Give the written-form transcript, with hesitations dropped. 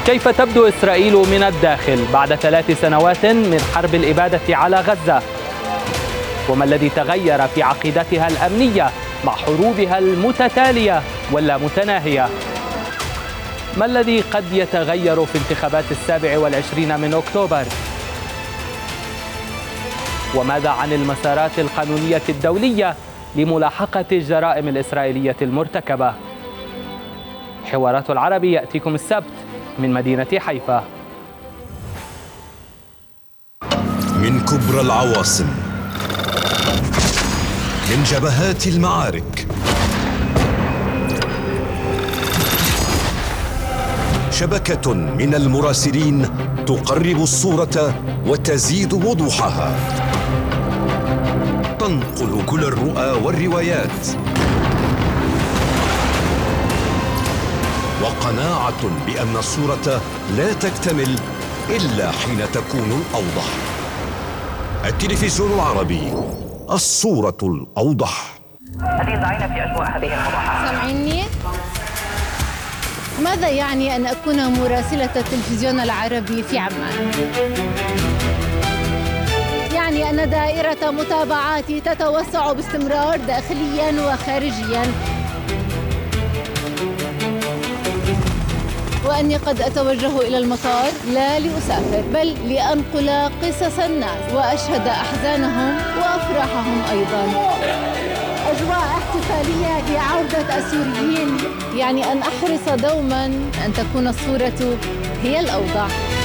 كيف تبدو إسرائيل من الداخل بعد 3 سنوات من حرب الإبادة على غزة؟ وما الذي تغير في عقيدتها الأمنية مع حروبها المتتالية واللامتناهية؟ ما الذي قد يتغير في انتخابات 27 من أكتوبر؟ وماذا عن المسارات القانونية الدولية لملاحقة الجرائم الإسرائيلية المرتكبة؟ حوارات العربي يأتيكم السبت من مدينة حيفا. من كبرى العواصم، من جبهات المعارك، شبكة من المراسلين تقرب الصورة وتزيد وضوحها، تنقل كل الرؤى والروايات، وقناعة بأن الصورة لا تكتمل إلا حين تكون الأوضح. التلفزيون العربي، الصورة الأوضح. هذه ضعينا في أجواء هذه المضاعفات. سامعيني؟ ماذا يعني أن أكون مراسلة التلفزيون العربي في عمان؟ يعني أن دائرة متابعاتي تتوسع باستمرار داخلياً وخارجياً، وأني قد أتوجه إلى المطار لا لأسافر بل لأنقل قصص الناس وأشهد أحزانهم وأفراحهم أيضاً. أجواء احتفالية لعودة السوريين، يعني أن أحرص دوماً أن تكون الصورة هي الأوضح.